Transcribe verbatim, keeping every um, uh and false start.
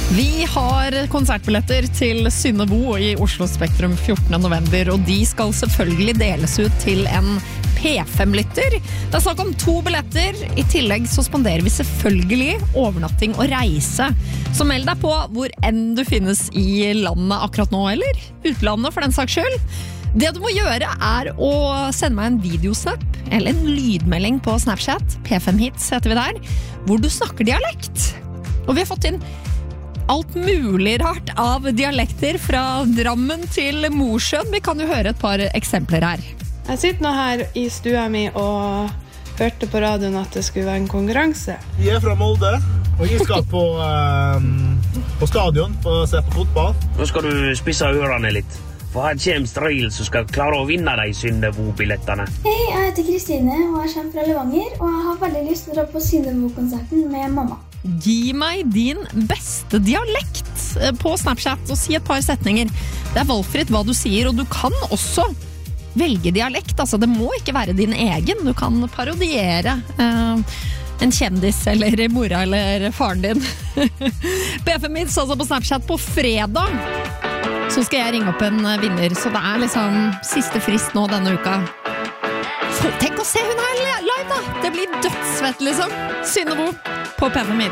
Vi har konsertbilletter til Synne Bo i Oslo Spektrum fjortende november, og de skal selvfølgelig deles ut til en P fem-lytter. Det er snakk om to billetter. I tillegg så spanderer vi selvfølgelig overnatting og reise. Så meld deg på hvor enn du finnes i landet akkurat nå, eller utlandet for den saks skyld. Det du må gjøre er å sende meg en videosnap eller en lydmelding på Snapchat, P fem Hits heter vi der, hvor du snakker dialekt. Og vi har fått inn alt mulig rart av dialekter fra Drammen til Mosjøen. Vi kan jo høre et par eksempler her. Jeg sitter nå her i stua mi og hørte på radioen at det skulle være en konkurranse. Jeg er fra Molde, og jeg skal på, um, på stadion for å se på fotball. Nå skal du spisse ørene litt, for her kommer Stril som skal klare å vinne de Synne Bo-billettene. Hei, jeg heter Kristine og jeg kommer fra Levanger, og jeg har veldig lyst til å dra på Synne Bo-konserten med mamma. Gi meg din beste dialekt på Snapchat og si et par setninger. Det er valgfritt hva du sier, og du kan også velge dialekt. Altså, det må ikke være din egen. Du kan parodiere eh, en kjendis eller mora eller faren din. P fem Hits altså på Snapchat på fredag. Så skal jeg ringe opp en vinner, så det er liksom siste frist nå denne uka. Tenk å se hun her live da! Det blir dødsfett liksom. Synne Bo på P fem Hits.